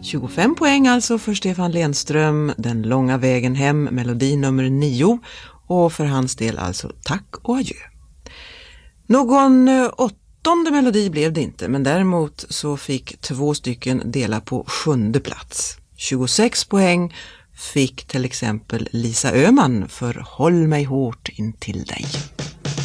25 poäng alltså för Stefan Lenström, Den långa vägen hem, melodi nummer 9, och för hans del alltså tack och adjö. Någon 8:e melodi blev det inte, men däremot så fick 2 stycken dela på 7:e plats. 26 poäng fick till exempel Lisa Öhman för Håll mig hårt in till dig.